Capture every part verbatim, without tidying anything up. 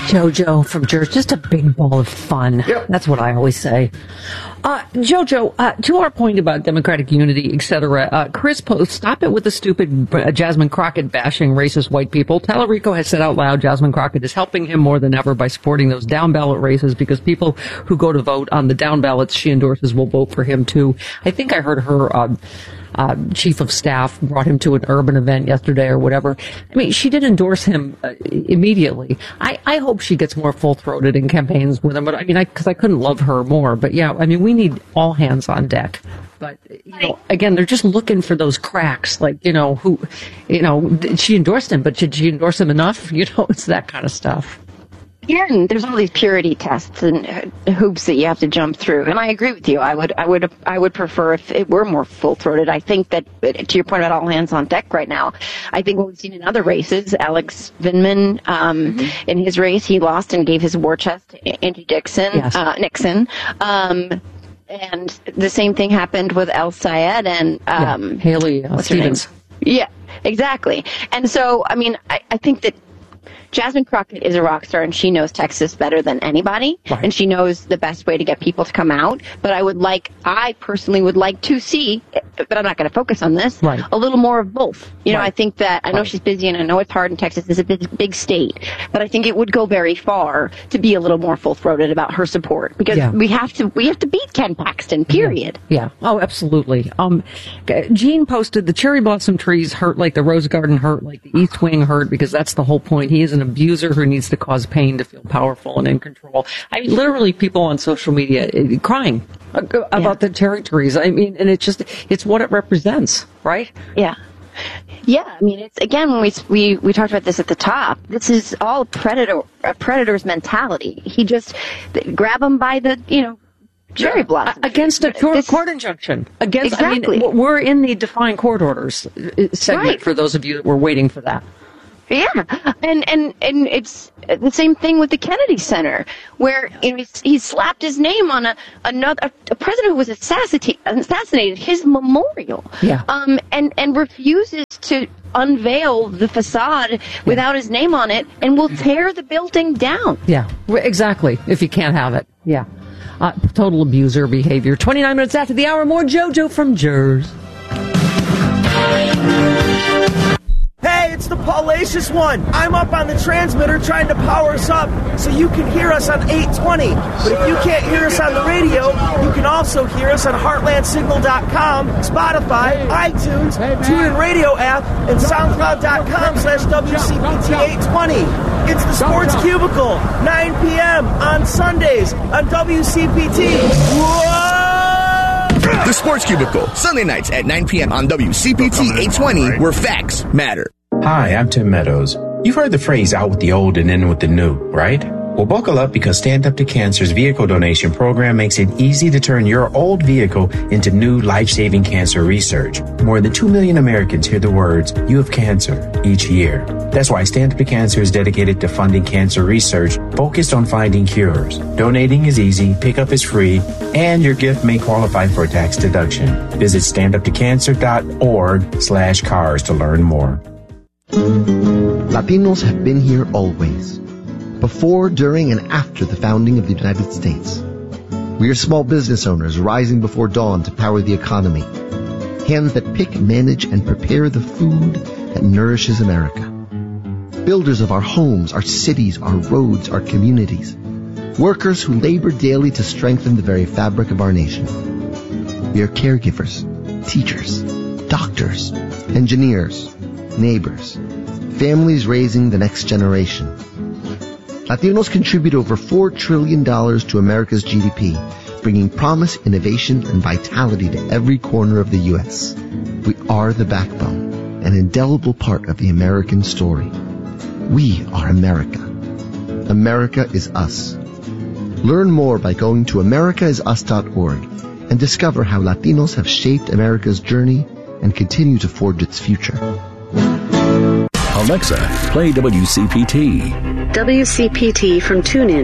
JoJo from Jersey, just a big ball of fun. Yep. That's what I always say. Uh, JoJo, uh, to our point about Democratic unity, et cetera, uh, Chris Post, stop it with the stupid uh, Jasmine Crockett bashing racist white people. Tallarico has said out loud Jasmine Crockett is helping him more than ever by supporting those down ballot races because people who go to vote on the down ballots she endorses will vote for him too. I think I heard her, uh, Uh, chief of staff brought him to an urban event yesterday or whatever. I mean, she did endorse him uh, immediately. I, I hope she gets more full-throated in campaigns with him. But I mean, I, cause I couldn't love her more. But yeah, I mean, we need all hands on deck. But, you know, again, they're just looking for those cracks. Like, you know, who, you know, she endorsed him, but did she endorse him enough? You know, it's that kind of stuff. Yeah, and there's all these purity tests and hoops that you have to jump through. And I agree with you. I would, I would, I would prefer if it were more full-throated. I think that, to your point about all hands on deck right now, I think what we've seen in other races, Alex Vindman, um, mm-hmm. in his race, he lost and gave his war chest to Angie Dixon, yes. uh, Nixon. Um, and the same thing happened with El Sayed and um, yeah. Haley uh, Stevens. Yeah, exactly. And so, I mean, I, I think that Jasmine Crockett is a rock star, and she knows Texas better than anybody, right. and she knows the best way to get people to come out. But I would like, I personally would like to see, but I'm not going to focus on this, right. a little more of both. You know, right. I think that, I know right. she's busy, and I know it's hard in Texas. It's a big, big state. But I think it would go very far to be a little more full-throated about her support, because yeah. we have to we have to beat Ken Paxton, period. Yeah. yeah. Oh, absolutely. Um, Gene posted, the cherry blossom trees hurt like the rose garden hurt, like the East Wing hurt, because that's the whole point. He is an abuser who needs to cause pain to feel powerful and in control. I mean, literally people on social media uh, crying about yeah. the cherry trees. I mean, and it's just, it's what it represents, right? Yeah. Yeah, I mean, it's, again, when we, we, we talked about this at the top, this is all predator, a predator's mentality. He just, grab him by the, you know, cherry yeah. blossom. Against a court, this, court injunction. Against, exactly. I mean, we're in the define court orders segment right. for those of you that were waiting for that. Yeah, and, and, and it's the same thing with the Kennedy Center, where you know, he slapped his name on a another a president who was assassinated, assassinated his memorial, yeah. um, and and refuses to unveil the facade yeah. without his name on it, and will tear the building down. Yeah, exactly. If you can't have it, yeah, uh, total abuser behavior. Twenty-nine minutes after the hour, more JoJo from Jers. Hey, it's the Paulacious one. I'm up on the transmitter trying to power us up so you can hear us on eight twenty. But if you can't hear us on the radio, you can also hear us on heartland signal dot com, Spotify, iTunes, TuneIn Radio app, and soundcloud dot com slash W C P T eight twenty. It's the Sports Cubicle, nine p.m. on Sundays on W C P T. Whoa! The Sports Cubicle, Sunday nights at nine p.m. on W C P T eight twenty, where facts matter. Hi, I'm Tim Meadows. You've heard the phrase out with the old and in with the new, right? Well, buckle up because Stand Up to Cancer's vehicle donation program makes it easy to turn your old vehicle into new life-saving cancer research. More than two million Americans hear the words, "You have cancer," each year. That's why Stand Up to Cancer is dedicated to funding cancer research focused on finding cures. Donating is easy, pickup is free, and your gift may qualify for a tax deduction. Visit standuptocancer.org slash cars to learn more. Latinos have been here always. Before, during, and after the founding of the United States. We are small business owners rising before dawn to power the economy. Hands that pick, manage, and prepare the food that nourishes America. Builders of our homes, our cities, our roads, our communities. Workers who labor daily to strengthen the very fabric of our nation. We are caregivers, teachers, doctors, engineers, neighbors, families raising the next generation. Latinos contribute over four trillion dollars to America's G D P, bringing promise, innovation, and vitality to every corner of the U S. We are the backbone, an indelible part of the American story. We are America. America is us. Learn more by going to america is us dot org and discover how Latinos have shaped America's journey and continue to forge its future. Alexa, play W C P T. W C P T from TuneIn.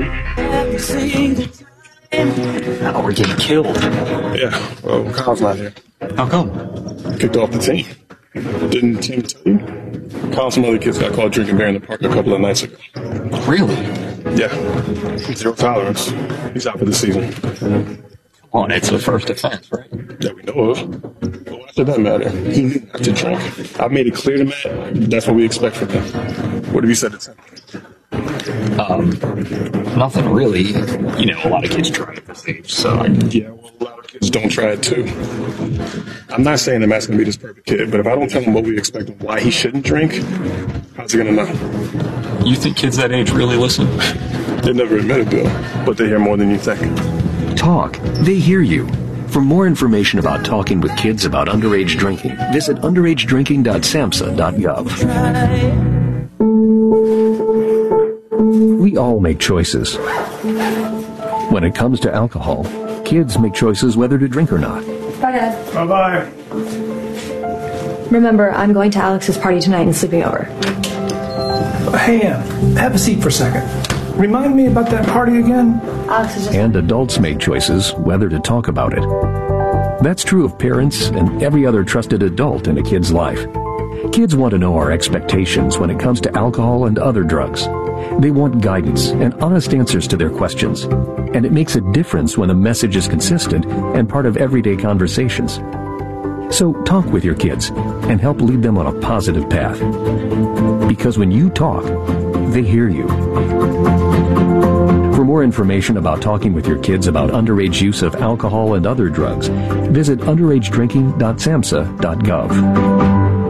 Oh, we're getting killed. Yeah, well, Kyle's not here. How come? Kicked off the team. Didn't Tim tell you? Kyle, some other kids got caught drinking beer in the park a couple of nights ago. Really? Yeah. Zero tolerance. He's out for the season. Come on, it's the first offense, right? That we know of. But why should that matter? He knew not to drink. I made it clear to Matt, that's what we expect from him. What have you said to him? Um, nothing really. You know, a lot of kids try at this age, so. I, yeah, well, a lot of kids don't try it too. I'm not saying that Matt's going to be this perfect kid, but if I don't tell him what we expect and why he shouldn't drink, how's he going to know? You think kids that age really listen? They never admit it, Bill, but they hear more than you think. Talk. They hear you. For more information about talking with kids about underage drinking, visit underage drinking dot samhsa dot gov. We all make choices. When it comes to alcohol, kids make choices whether to drink or not. Bye, Dad. Bye-bye. Remember, I'm going to Alex's party tonight and sleeping over. Hey, Ann, have a seat for a second. Remind me about that party again? Alex is just... And adults make choices whether to talk about it. That's true of parents and every other trusted adult in a kid's life. Kids want to know our expectations when it comes to alcohol and other drugs. They want guidance and honest answers to their questions. And it makes a difference when the message is consistent and part of everyday conversations. So talk with your kids and help lead them on a positive path. Because when you talk, they hear you. For more information about talking with your kids about underage use of alcohol and other drugs, visit underage drinking dot samhsa dot gov.